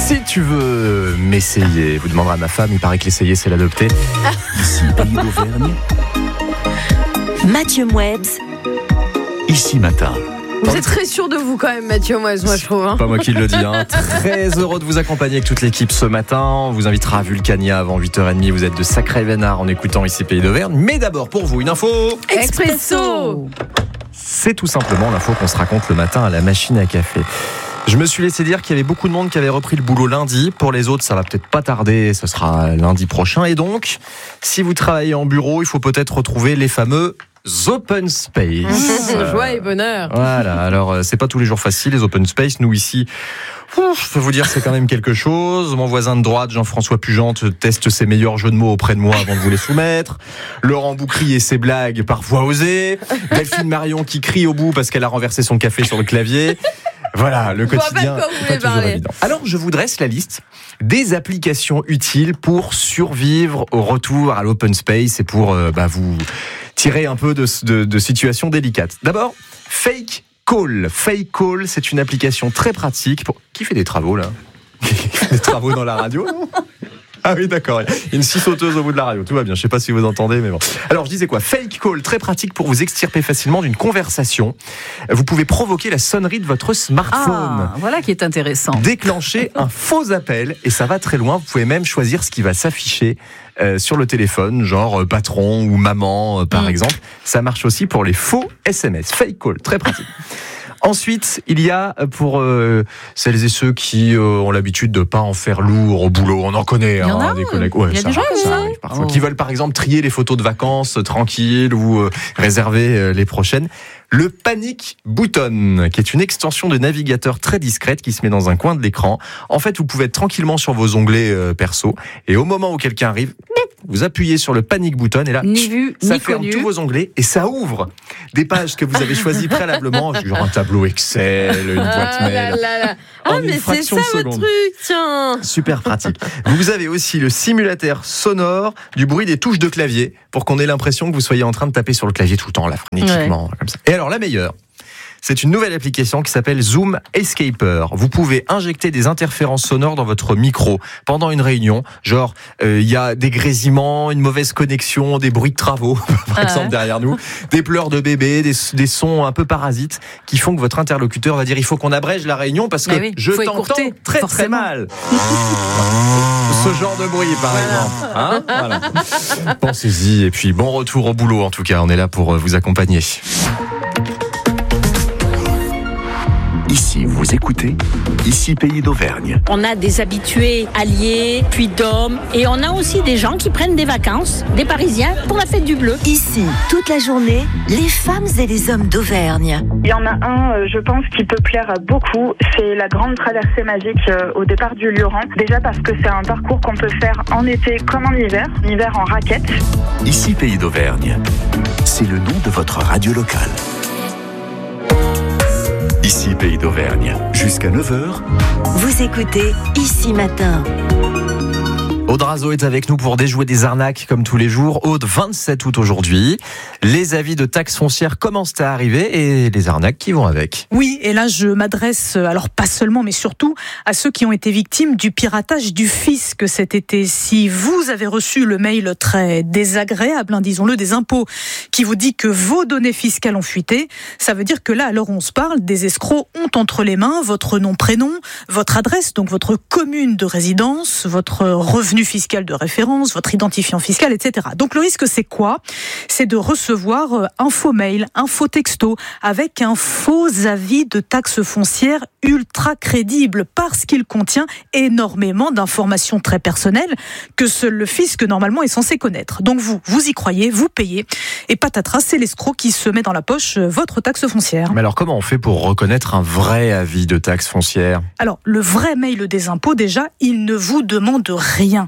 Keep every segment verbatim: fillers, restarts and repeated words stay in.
Si tu veux m'essayer, vous demanderez à ma femme, il paraît que l'essayer c'est l'adopter. Ici, Pays d'Auvergne. Mathieu Mouebs. Ici matin. Vous êtes très sûr de vous quand même, Mathieu, moi, moi je trouve. Hein. Pas moi qui le dis. Hein. Très heureux de vous accompagner avec toute l'équipe ce matin. On vous invitera à Vulcania avant huit heures trente. Vous êtes de sacrés vénards en écoutant ici Pays d'Auvergne. Mais d'abord, pour vous, une info Expresso. C'est tout simplement l'info qu'on se raconte le matin à la machine à café. Je me suis laissé dire qu'il y avait beaucoup de monde qui avait repris le boulot lundi. Pour les autres, ça va peut-être pas tarder. Ce sera lundi prochain. Et donc, si vous travaillez en bureau, il faut peut-être retrouver les fameux open space. Joie et bonheur. Voilà, alors c'est pas tous les jours facile les open space. Nous ici, ouf, je peux vous dire c'est quand même quelque chose. Mon voisin de droite, Jean-François Pugente, teste ses meilleurs jeux de mots auprès de moi avant de vous les soumettre. Laurent Boucry et ses blagues parfois osées. Delphine Marion qui crie au bout parce qu'elle a renversé son café sur le clavier. Voilà, le quotidien est pas toujours évident. Alors, je vous dresse la liste des applications utiles pour survivre au retour à l'open space et pour euh, bah, vous tirer un peu de, de, de situations délicates. D'abord, Fake Call. Fake Call, c'est une application très pratique. Pour... Qui fait des travaux, là ? Qui fait des travaux dans la radio, non ? Ah oui, d'accord. Il y a une scie sauteuse au bout de la radio. Tout va bien. Je sais pas si vous entendez, mais bon. Alors, je disais quoi ? Fake call, très pratique pour vous extirper facilement d'une conversation. Vous pouvez provoquer la sonnerie de votre smartphone. Ah, voilà qui est intéressant. Déclencher un faux appel et ça va très loin. Vous pouvez même choisir ce qui va s'afficher euh, sur le téléphone, genre euh, patron ou maman, euh, par mmh. exemple. Ça marche aussi pour les faux S M S. Fake call, très pratique. Ensuite, il y a pour euh, celles et ceux qui euh, ont l'habitude de pas en faire lourd au boulot, on en connaît, hein, a, des collègues. Ouais, il y a ça, des gens ça ça. arrive parfois. Oh. Qui veulent par exemple trier les photos de vacances euh, tranquilles ou euh, réserver euh, les prochaines. Le Panic Button, qui est une extension de navigateur très discrète qui se met dans un coin de l'écran. En fait, vous pouvez être tranquillement sur vos onglets euh, perso et au moment où quelqu'un arrive, vous appuyez sur le Panic Button et là, ni vu, ça ni ferme connu. tous vos onglets et ça ouvre des pages que vous avez choisies préalablement, genre un tableau Excel, une boîte ah mail. Là là là. En Ah, une mais c'est fraction ça de votre seconde. truc, tiens. Super pratique. Vous avez aussi le simulateur sonore du bruit des touches de clavier pour qu'on ait l'impression que vous soyez en train de taper sur le clavier tout le temps, là, frénétiquement, ouais. Comme ça. Et alors, la meilleure, c'est une nouvelle application qui s'appelle Zoom Escaper. Vous pouvez injecter des interférences sonores dans votre micro pendant une réunion. Genre, il euh, y a des grésillements, une mauvaise connexion, des bruits de travaux, par ah exemple, ouais. derrière nous, des pleurs de bébés, des, des sons un peu parasites qui font que votre interlocuteur va dire il faut qu'on abrège la réunion parce que oui, je t'entends écourter, très forcément. très mal. Ce genre de bruit, par voilà. exemple. Hein voilà. Pensez-y. Et puis, bon retour au boulot, en tout cas. On est là pour vous accompagner. Ici, vous écoutez, ici Pays d'Auvergne. On a des habitués alliés, puis d'hommes, et on a aussi des gens qui prennent des vacances, des Parisiens, pour la fête du bleu. Ici, toute la journée, les femmes et les hommes d'Auvergne. Il y en a un, je pense, qui peut plaire à beaucoup, c'est la grande traversée magique au départ du Lioran. Déjà parce que c'est un parcours qu'on peut faire en été comme en hiver, en hiver en raquette. Ici Pays d'Auvergne, c'est le nom de votre radio locale. Ici Pays d'Auvergne, jusqu'à neuf heures. Vous écoutez Ici Matin. Aude Razo est avec nous pour déjouer des arnaques comme tous les jours. Aude, vingt-sept août aujourd'hui. Les avis de taxes foncières commencent à arriver et les arnaques qui vont avec. Oui, et là je m'adresse, alors pas seulement, mais surtout à ceux qui ont été victimes du piratage du fisc cet été. Si vous avez reçu le mail très désagréable, hein, disons-le, des impôts, qui vous dit que vos données fiscales ont fuité, ça veut dire que là, à l'heure où on se parle, des escrocs ont entre les mains votre nom, prénom, votre adresse, donc votre commune de résidence, votre revenu fiscal de référence, votre identifiant fiscal, et cetera. Donc le risque, c'est quoi ? C'est de recevoir un faux mail, un faux texto, avec un faux avis de taxe foncière ultra crédible, parce qu'il contient énormément d'informations très personnelles que seul le fisc, normalement, est censé connaître. Donc vous, vous y croyez, vous payez, et patatras, c'est l'escroc qui se met dans la poche votre taxe foncière. Mais alors, comment on fait pour reconnaître un vrai avis de taxe foncière ? Alors, le vrai mail des impôts, déjà, il ne vous demande rien.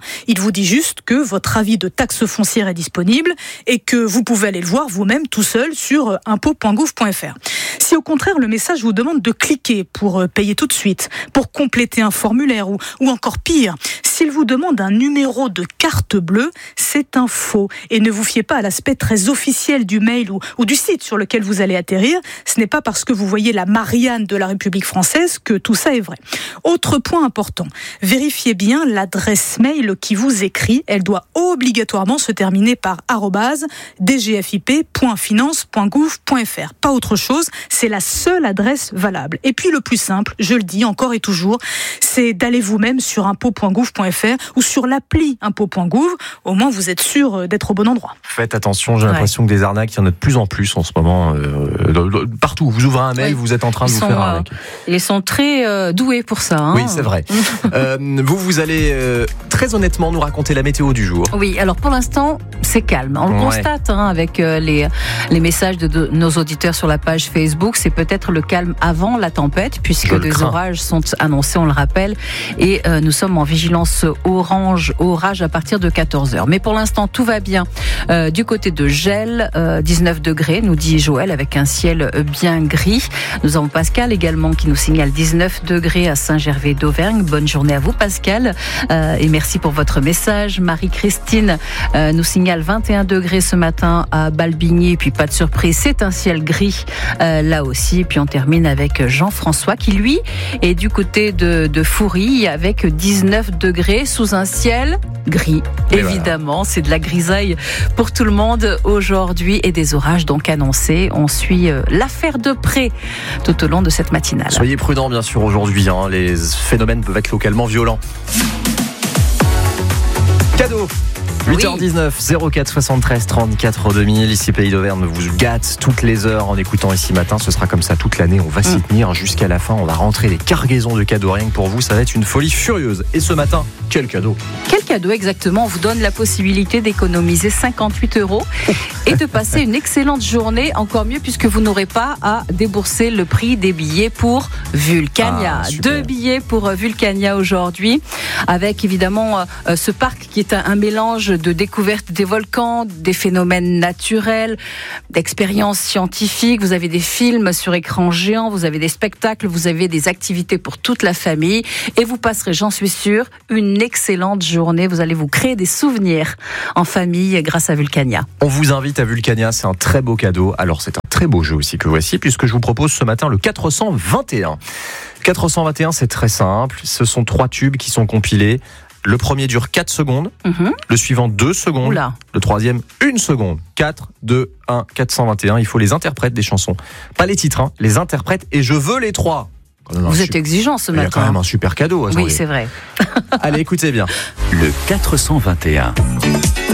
Il vous dit juste que votre avis de taxe foncière est disponible et que vous pouvez aller le voir vous-même tout seul sur impôts point gouv point f r. Si au contraire le message vous demande de cliquer pour payer tout de suite, pour compléter un formulaire ou, ou encore pire, s'il vous demande un numéro de carte bleue, c'est un faux. Et ne vous fiez pas à l'aspect très officiel du mail ou, ou du site sur lequel vous allez atterrir. Ce n'est pas parce que vous voyez la Marianne de la République française que tout ça est vrai. Autre point important, vérifiez bien l'adresse mail qui vous écrit. Elle doit obligatoirement se terminer par arobase d g f i p point finance point gouv point f r. Pas autre chose, c'est la seule adresse valable. Et puis le plus simple, je le dis encore et toujours, c'est d'aller vous-même sur impôts point gouv point f r ou sur l'appli impôts point gouv. Au moins, vous êtes sûr d'être au bon endroit. Faites attention, j'ai l'impression ouais. que des arnaques, il y en a de plus en plus en ce moment. Euh, partout, vous ouvrez un mail, oui. vous êtes en train de ils vous sont, faire arnaquer. Euh, ils sont très euh, doués pour ça. Hein. Oui, c'est vrai. euh, vous, vous allez euh, très honnêtement nous raconter la météo du jour. Oui, alors pour l'instant, c'est calme. On le ouais. constate hein, avec euh, les, les messages de, de nos auditeurs sur la page Facebook. C'est peut-être le calme avant la tempête, puisque des crains. orages sont annoncés, on le rappelle. Et euh, nous sommes en vigilance orange, orage à partir de quatorze heures. Mais pour l'instant, tout va bien. Euh, du côté de Gel, euh, dix-neuf degrés, nous dit Joël, avec un ciel bien gris. Nous avons Pascal également qui nous signale dix-neuf degrés à Saint-Gervais d'Auvergne. Bonne journée à vous, Pascal. Euh, et merci pour votre message. Marie-Christine euh, nous signale vingt et un degrés ce matin à Balbigny. Et puis pas de surprise, c'est un ciel gris euh, là aussi. Et puis on termine avec Jean-François qui, lui, est du côté de, de Fourie avec dix-neuf degrés sous un ciel gris. Et évidemment, voilà. c'est de la grisaille pour tout le monde aujourd'hui et des orages donc annoncés. On suit euh, l'affaire de près tout au long de cette matinale. Soyez prudents bien sûr aujourd'hui, hein, les phénomènes peuvent être localement violents. Cadeau huit heures dix-neuf, zéro quatre soixante-treize trente-quatre deux mille. Ici Pays d'Auvergne vous gâte toutes les heures en écoutant ici matin. Ce sera comme ça toute l'année. On va s'y mmh. tenir jusqu'à la fin. On va rentrer des cargaisons de cadeaux rien que pour vous. Ça va être une folie furieuse. Et ce matin, quel cadeau ? Quel cadeau exactement ? On vous donne la possibilité d'économiser cinquante-huit euros et de passer une excellente journée. Encore mieux puisque vous n'aurez pas à débourser le prix des billets pour Vulcania. Ah, Deux billets pour Vulcania aujourd'hui. Avec évidemment euh, ce parc qui est un, un mélange de découverte des volcans, des phénomènes naturels, d'expériences scientifiques. Vous avez des films sur écran géant, vous avez des spectacles, vous avez des activités pour toute la famille et vous passerez, j'en suis sûre, une excellente journée. Vous allez vous créer des souvenirs en famille grâce à Vulcania. On vous invite à Vulcania, c'est un très beau cadeau. Alors c'est un très beau jeu aussi que voici puisque je vous propose ce matin le quatre cent vingt et un. quatre cent vingt et un, c'est très simple. Ce sont trois tubes qui sont compilés. Le premier dure quatre secondes, mmh. le suivant deux secondes, Oula. le troisième une seconde. quatre, deux, un, quatre cent vingt et un. Il faut les interprètes des chansons. Pas les titres, hein, les interprètes. Et je veux les trois. Vous êtes super... exigeant ce matin. Il y a quand même un super cadeau. Oui, c'est vrai. Allez, écoutez bien. Le quatre cent vingt et un.